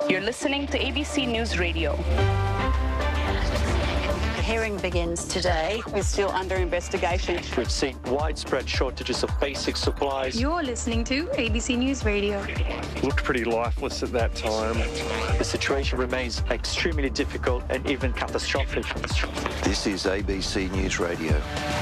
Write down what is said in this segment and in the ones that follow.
You're listening to ABC News Radio. The hearing begins today. We're still under investigation. We've seen widespread shortages of basic supplies. You're listening to ABC News Radio. It looked pretty lifeless at that time. The situation remains extremely difficult and even catastrophic. This is ABC News Radio.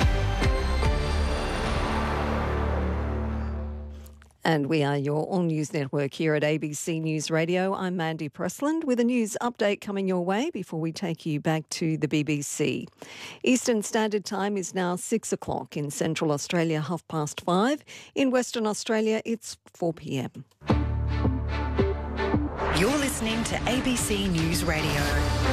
And we are your All News Network here at ABC News Radio. I'm Mandy Pressland with a news update coming your way before we take you back to the BBC. Eastern Standard Time is now 6 o'clock. In Central Australia, 5:30. In Western Australia, it's 4 p.m. You're listening to ABC News Radio.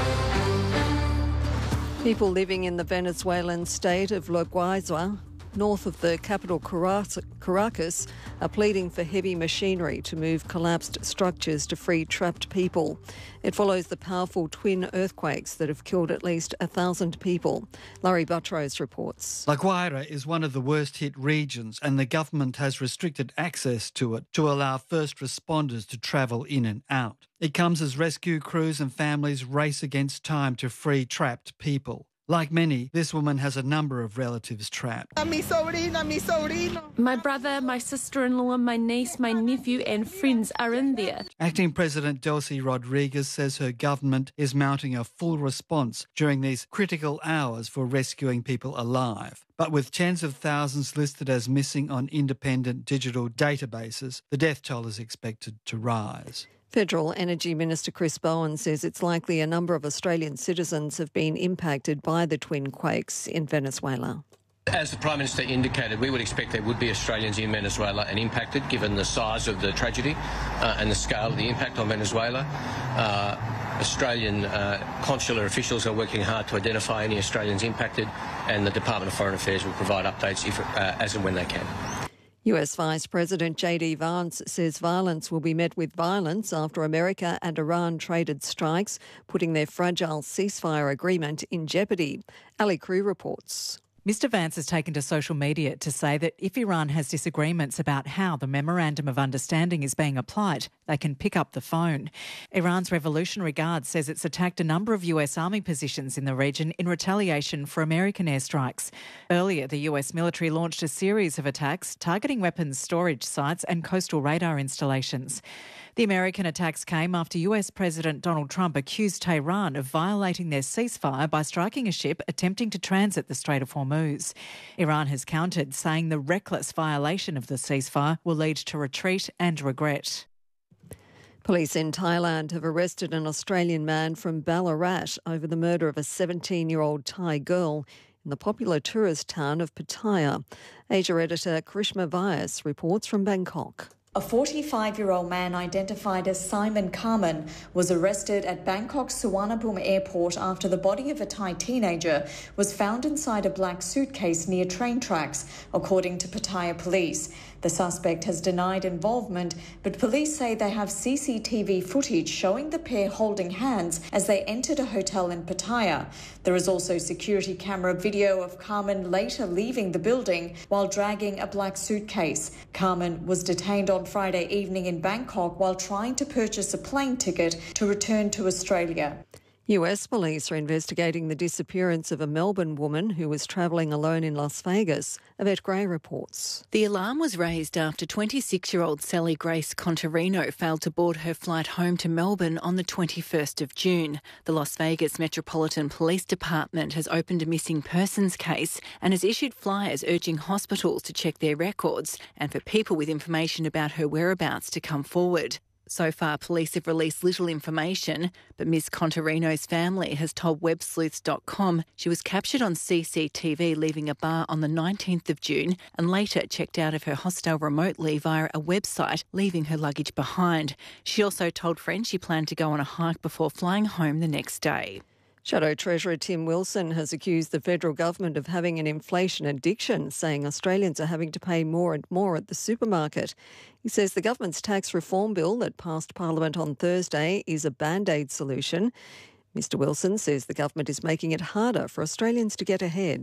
People living in the Venezuelan state of La Guaira, north of the capital Caracas, are pleading for heavy machinery to move collapsed structures to free trapped people. It follows the powerful twin earthquakes that have killed at least 1,000 people. Larry Buttrose reports. La Guaira is one of the worst-hit regions, and the government has restricted access to it to allow first responders to travel in and out. It comes as rescue crews and families race against time to free trapped people. Like many, this woman has a number of relatives trapped. My brother, my sister-in-law, my niece, my nephew and friends are in there. Acting President Delcy Rodriguez says her government is mounting a full response during these critical hours for rescuing people alive. But with tens of thousands listed as missing on independent digital databases, the death toll is expected to rise. Federal Energy Minister Chris Bowen says it's likely a number of Australian citizens have been impacted by the twin quakes in Venezuela. As the Prime Minister indicated, we would expect there would be Australians in Venezuela and impacted, given the size of the tragedy and the scale of the impact on Venezuela. Australian consular officials are working hard to identify any Australians impacted, and the Department of Foreign Affairs will provide updates as and when they can. US Vice President J.D. Vance says violence will be met with violence after America and Iran traded strikes, putting their fragile ceasefire agreement in jeopardy. Ali Crew reports. Mr Vance has taken to social media to say that if Iran has disagreements about how the Memorandum of Understanding is being applied, they can pick up the phone. Iran's Revolutionary Guard says it's attacked a number of US Army positions in the region in retaliation for American airstrikes. Earlier, the US military launched a series of attacks targeting weapons storage sites and coastal radar installations. The American attacks came after US President Donald Trump accused Tehran of violating their ceasefire by striking a ship attempting to transit the Strait of Hormuz. Iran has countered, saying the reckless violation of the ceasefire will lead to retreat and regret. Police in Thailand have arrested an Australian man from Ballarat over the murder of a 17-year-old Thai girl in the popular tourist town of Pattaya. Asia editor Karishma Vyas reports from Bangkok. A 45-year-old man identified as Simon Carmen was arrested at Bangkok's Suvarnabhumi airport after the body of a Thai teenager was found inside a black suitcase near train tracks, according to Pattaya police. The suspect has denied involvement, but police say they have CCTV footage showing the pair holding hands as they entered a hotel in Pattaya. There is also security camera video of Carmen later leaving the building while dragging a black suitcase. Carmen was detained on Friday evening in Bangkok while trying to purchase a plane ticket to return to Australia. US police are investigating the disappearance of a Melbourne woman who was travelling alone in Las Vegas. Yvette Gray reports. The alarm was raised after 26-year-old Sally Grace Contarino failed to board her flight home to Melbourne on the 21st of June. The Las Vegas Metropolitan Police Department has opened a missing persons case and has issued flyers urging hospitals to check their records and for people with information about her whereabouts to come forward. So far, police have released little information, but Ms Contarino's family has told websleuths.com she was captured on CCTV leaving a bar on the 19th of June and later checked out of her hostel remotely via a website, leaving her luggage behind. She also told friends she planned to go on a hike before flying home the next day. Shadow Treasurer Tim Wilson has accused the federal government of having an inflation addiction, saying Australians are having to pay more and more at the supermarket. He says the government's tax reform bill that passed Parliament on Thursday is a band-aid solution. Mr Wilson says the government is making it harder for Australians to get ahead.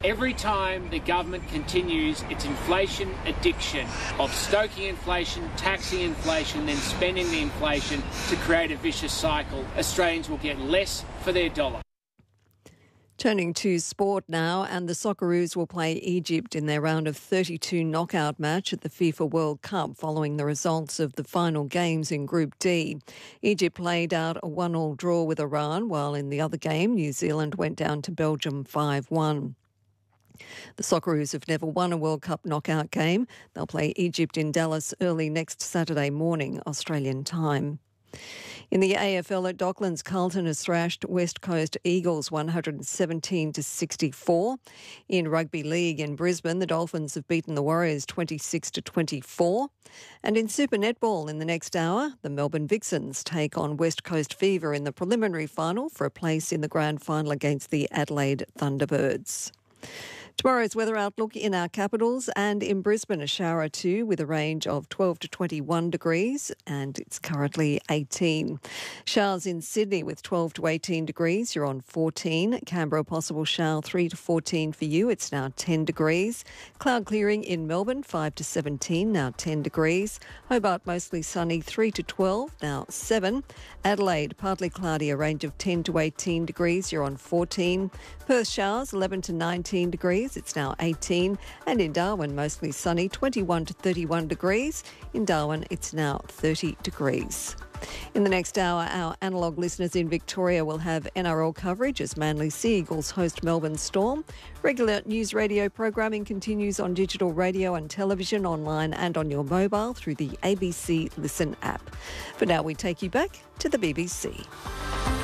Every time the government continues its inflation addiction of stoking inflation, taxing inflation, then spending the inflation to create a vicious cycle, Australians will get less for their dollar. Turning to sport now, and the Socceroos will play Egypt in their round of 32 knockout match at the FIFA World Cup following the results of the final games in Group D. Egypt played out a 1-1 draw with Iran, while in the other game, New Zealand went down to Belgium 5-1. The Socceroos have never won a World Cup knockout game. They'll play Egypt in Dallas early next Saturday morning, Australian time. In the AFL at Docklands, Carlton has thrashed West Coast Eagles 117-64. In Rugby League in Brisbane, the Dolphins have beaten the Warriors 26-24. And in Super Netball in the next hour, the Melbourne Vixens take on West Coast Fever in the preliminary final for a place in the grand final against the Adelaide Thunderbirds. Tomorrow's weather outlook in our capitals, and in Brisbane a shower or two with a range of 12 to 21 degrees, and it's currently 18. Showers in Sydney with 12 to 18 degrees, you're on 14. Canberra possible shower 3 to 14 for you, it's now 10 degrees. Cloud clearing in Melbourne 5 to 17, now 10 degrees. Hobart mostly sunny 3 to 12, now 7. Adelaide partly cloudy, a range of 10 to 18 degrees, you're on 14. Perth showers 11 to 19 degrees. It's now 18, and in Darwin mostly sunny 21 to 31 degrees. In Darwin it's now 30 degrees. In the next hour, our analogue listeners in Victoria will have NRL coverage as Manly Sea Eagles host Melbourne Storm. Regular news radio programming continues on digital radio and television, online and on your mobile through the ABC Listen app. For now, we take you back to the BBC.